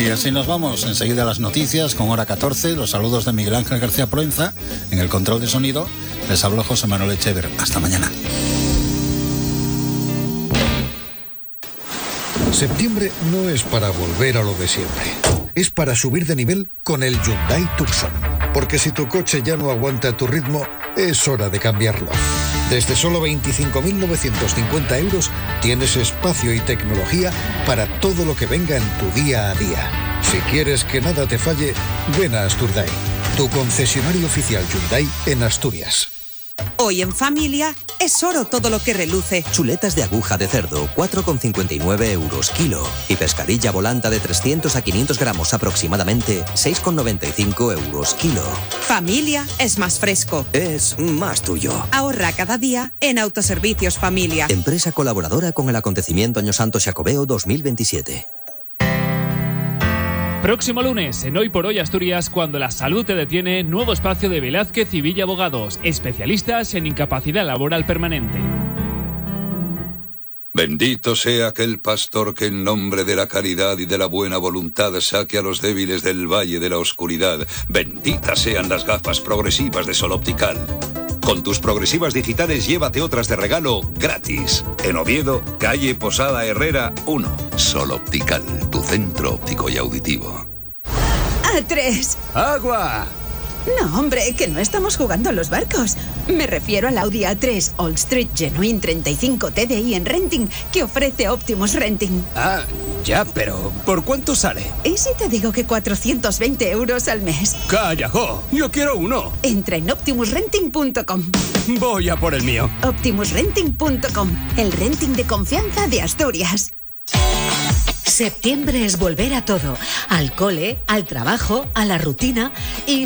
así nos vamos. Enseguida las noticias con hora 14. Los saludos de Miguel Ángel García Proenza. En el control de sonido les habló José Manuel Echever. Hasta mañana. Septiembre no es para volver a lo de siempre. Es para subir de nivel con el Hyundai Tucson. Porque si tu coche ya no aguanta tu ritmo, es hora de cambiarlo. Desde solo 25.950 euros tienes espacio y tecnología para todo lo que venga en tu día a día. Si quieres que nada te falle, ven a Asturday, tu concesionario oficial Hyundai en Asturias. Hoy en familia es oro todo lo que reluce. Chuletas de aguja de cerdo, 4,59 euros kilo. Y pescadilla volanta de 300 a 500 gramos aproximadamente, 6,95 euros kilo. Familia es más fresco. Es más tuyo. Ahorra cada día en Autoservicios Familia. Empresa colaboradora con el acontecimiento Año Santo Xacobeo 2027. Próximo lunes, en Hoy por Hoy Asturias, cuando la salud te detiene, nuevo espacio de Velázquez y Villa Abogados, especialistas en incapacidad laboral permanente. Bendito sea aquel pastor que en nombre de la caridad y de la buena voluntad saque a los débiles del valle de la oscuridad. Benditas sean las gafas progresivas de Sol Optical. Con tus progresivas digitales llévate otras de regalo gratis. En Oviedo, calle Posada Herrera 1. Sol Optical, tu centro óptico y auditivo. ¡A3! ¡Agua! No, hombre, que no estamos jugando a los barcos. Me refiero al Audi A3 All Street Genuine 35 TDI en renting que ofrece Optimus Renting. Ah, ya, pero ¿por cuánto sale? ¿Y si te digo que 420 euros al mes? ¡Calla, jo! ¡Yo quiero uno! Entra en optimusrenting.com. Voy a por el mío. Optimusrenting.com, el renting de confianza de Asturias. Septiembre es volver a todo, al cole, al trabajo, a la rutina y